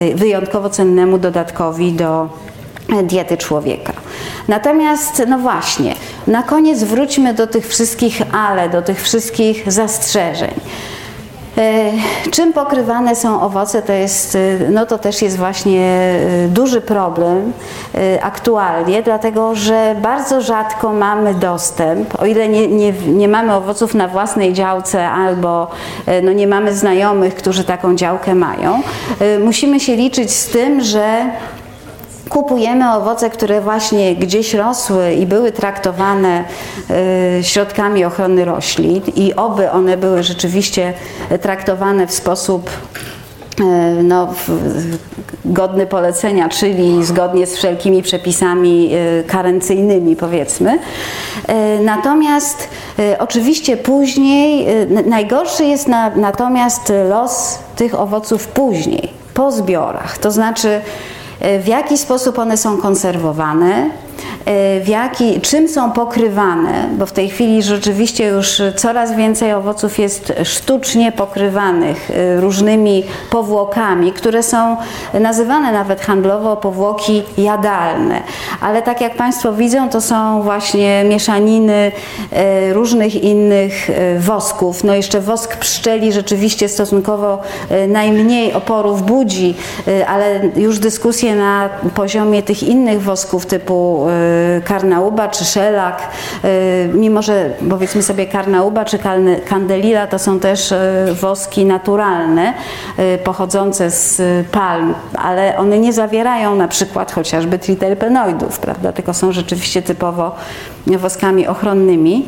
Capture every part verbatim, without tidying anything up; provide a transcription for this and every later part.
wyjątkowo cennemu dodatkowi do diety człowieka. Natomiast, no właśnie, na koniec wróćmy do tych wszystkich ale, do tych wszystkich zastrzeżeń. Czym pokrywane są owoce, to jest, no to też jest właśnie duży problem aktualnie, dlatego że bardzo rzadko mamy dostęp, o ile nie, nie, nie mamy owoców na własnej działce albo no nie mamy znajomych, którzy taką działkę mają, musimy się liczyć z tym, że kupujemy owoce, które właśnie gdzieś rosły i były traktowane y, środkami ochrony roślin i oby one były rzeczywiście traktowane w sposób y, no, w, godny polecenia, czyli zgodnie z wszelkimi przepisami y, karencyjnymi, powiedzmy. Y, natomiast y, oczywiście później, y, najgorszy jest na, natomiast los tych owoców później, po zbiorach, to znaczy w jaki sposób one są konserwowane, w jaki, czym są pokrywane, bo w tej chwili rzeczywiście już coraz więcej owoców jest sztucznie pokrywanych różnymi powłokami, które są nazywane nawet handlowo powłoki jadalne. Ale tak jak Państwo widzą, to są właśnie mieszaniny różnych innych wosków. No jeszcze wosk pszczeli rzeczywiście stosunkowo najmniej oporów budzi, ale już dyskusje na poziomie tych innych wosków typu karnauba czy szelak, mimo że powiedzmy sobie karnauba czy candelilla to są też woski naturalne, pochodzące z palm, ale one nie zawierają na przykład chociażby triterpenoidów, prawda, tylko są rzeczywiście typowo woskami ochronnymi.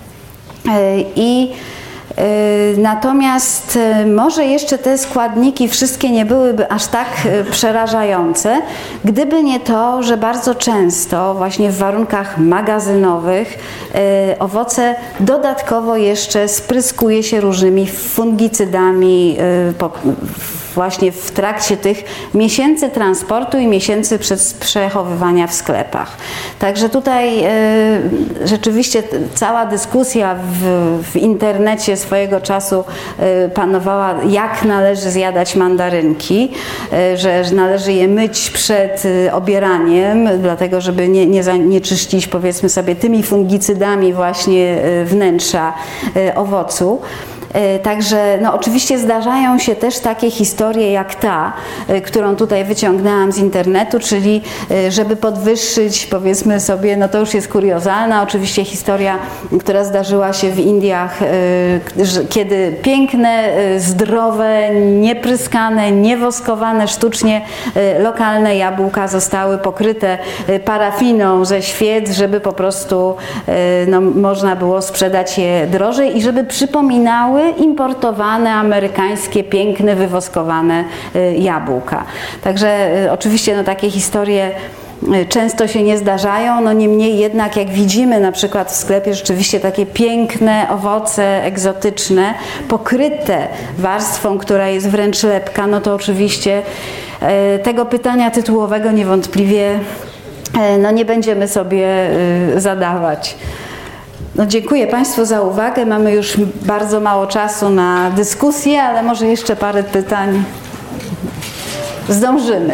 I natomiast może jeszcze te składniki wszystkie nie byłyby aż tak przerażające, gdyby nie to, że bardzo często właśnie w warunkach magazynowych owoce dodatkowo jeszcze spryskuje się różnymi fungicydami właśnie w trakcie tych miesięcy transportu i miesięcy przechowywania w sklepach. Także tutaj e, rzeczywiście cała dyskusja w, w internecie swojego czasu e, panowała, jak należy zjadać mandarynki, e, że, że należy je myć przed e, obieraniem, dlatego żeby nie, nie zanieczyścić, powiedzmy sobie, tymi fungicydami właśnie e, wnętrza e, owocu. Także no, oczywiście zdarzają się też takie historie jak ta, którą tutaj wyciągnęłam z internetu, czyli żeby podwyższyć, powiedzmy sobie, no to już jest kuriozalna oczywiście historia, która zdarzyła się w Indiach, kiedy piękne, zdrowe, niepryskane, niewoskowane sztucznie lokalne jabłka zostały pokryte parafiną ze świec, żeby po prostu no, można było sprzedać je drożej i żeby przypominały importowane, amerykańskie, piękne, wywoskowane jabłka. Także oczywiście no, takie historie często się nie zdarzają, no niemniej jednak jak widzimy na przykład w sklepie rzeczywiście takie piękne owoce egzotyczne, pokryte warstwą, która jest wręcz lepka, no to oczywiście tego pytania tytułowego niewątpliwie no, nie będziemy sobie zadawać. No, dziękuję Państwu za uwagę. Mamy już bardzo mało czasu na dyskusję, ale może jeszcze parę pytań zdążymy.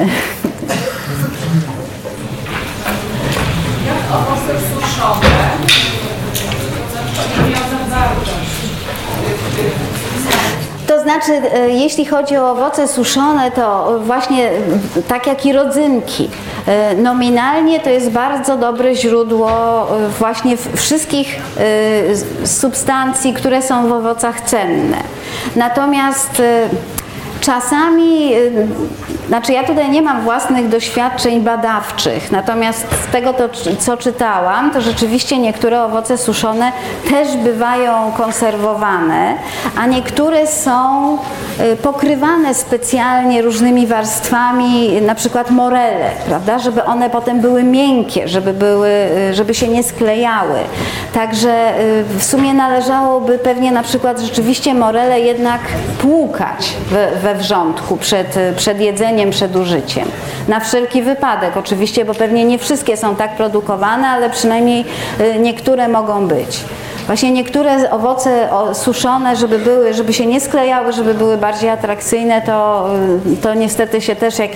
Jak owoce suszone nie zawartość? To znaczy, jeśli chodzi o owoce suszone, to właśnie tak jak i rodzynki. Nominalnie to jest bardzo dobre źródło właśnie wszystkich substancji, które są w owocach cenne. Natomiast czasami, znaczy ja tutaj nie mam własnych doświadczeń badawczych, natomiast z tego, to, co czytałam, to rzeczywiście niektóre owoce suszone też bywają konserwowane, a niektóre są pokrywane specjalnie różnymi warstwami, na przykład morele, prawda, żeby one potem były miękkie, żeby, były, żeby się nie sklejały. Także w sumie należałoby pewnie na przykład rzeczywiście morele jednak płukać we, we wrzątku przed, przed jedzeniem, przed użyciem. Na wszelki wypadek oczywiście, bo pewnie nie wszystkie są tak produkowane, ale przynajmniej niektóre mogą być. Właśnie niektóre owoce o, suszone, żeby były, żeby się nie sklejały, żeby były bardziej atrakcyjne, to, to niestety się też jak